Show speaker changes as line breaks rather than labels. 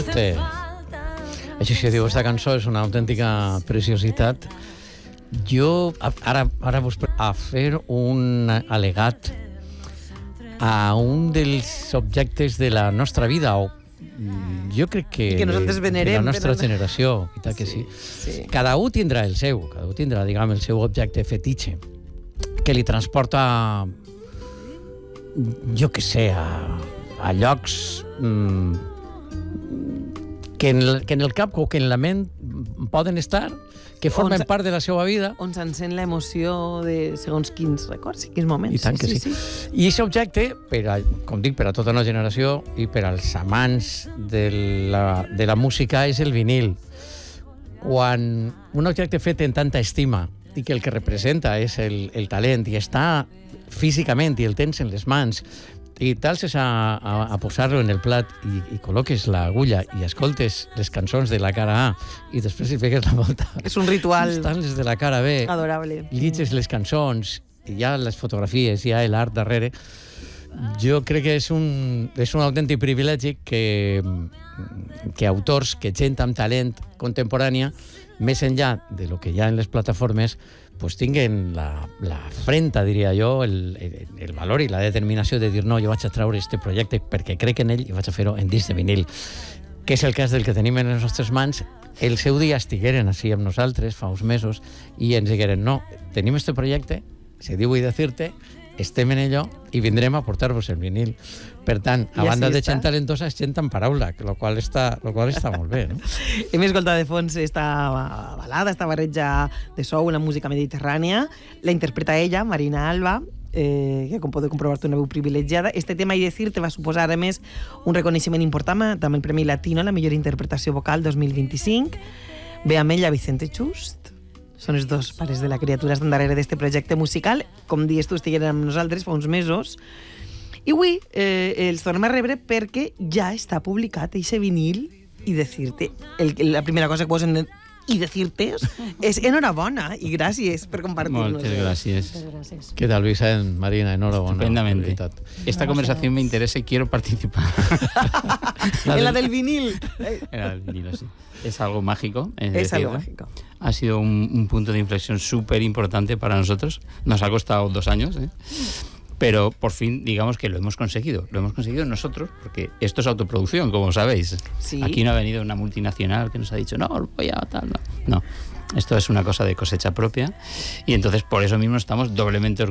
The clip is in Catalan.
Sí. Així que diu, esta cançó és una autèntica preciositat. Jo ara vos a fer un al·legat a un dels objectes de la nostra vida, o jo crec que
nosaltres venerem,
de la nostra generació, i tal que sí. Cada un tindrà el seu, diguem, el seu objecte fetitxe, que li transporta, jo què sé, a llocs que en el cap o que en la ment poden estar, que formen part de la seva vida.
On s'encén l'emoció de segons quins records i quins moments.
I tant que sí. I aquest objecte, com dic, per a tota una generació i per als amants de la música, és el vinil. Quan un objecte fet en tanta estima i que el que representa és el talent i està físicament i el tens en les mans i t'alces a posar-lo en el plat i col·loques l'agulla i escoltes les cançons de la cara A i després hi pegues la volta.
És un ritual.
Estan les de la cara B.
Adorable.
Llitges les cançons, i hi ha les fotografies, hi ha l'art darrere. Jo crec que és un autèntic privilegi que autors, que gent amb talent contemporània, més enllà de lo que hi ha en les plataformes, pues tinguen la frenta, diria jo, el valor i la determinació de dir no, jo vaig a treure este projecte perquè crec en ell i vaig a fer-ho en disc de vinil, que és el cas del que tenim en les nostres mans. El seu dia estigueren així amb nosaltres fa uns mesos i ens digueren no, tenim este projecte, se diu i decirte, estem en ello i vindrem a portar-vos el vinil. Per tant, a banda de gent talentosa, és gent amb paraula, lo qual està molt bé, no?
Hem escoltat de fons esta balada, esta barreja de soul, una música mediterrània. La interpreta ella, Marina Alba, que com podeu comprovar té una veu privilegiada. Este tema, i decir-te, va suposar a més un reconeixement important, també el Premi Latino a la millor interpretació vocal 2025. Ve amb ella Vicente Just. Són els dos pares de la criatura, estan darrere d'aquest projecte musical. Com dius tu, estigueren amb nosaltres fa uns mesos. I avui els tornem a rebre perquè ja està publicat aquest vinil i decir-te. La primera cosa que posen i decir-te és enhorabona i gràcies per compartir-nos.
Moltes gràcies.
¿Qué tal, Vicent? Marina, enhorabona.
Estupendamente. Esta conversación me interesa y quiero participar.
En la del vinil.
En la del vinilo, sí. Es algo mágico.
Es algo mágico.
Ha sido un punto de inflexión súper importante para nosotros. Nos ha costado 2 años, pero por fin, digamos que lo hemos conseguido. Lo hemos conseguido nosotros, porque esto es autoproducción, como sabéis.
Sí.
Aquí no ha venido una multinacional que nos ha dicho, no, voy a tal, no. Esto es una cosa de cosecha propia y entonces por eso mismo estamos doblemente orgullosos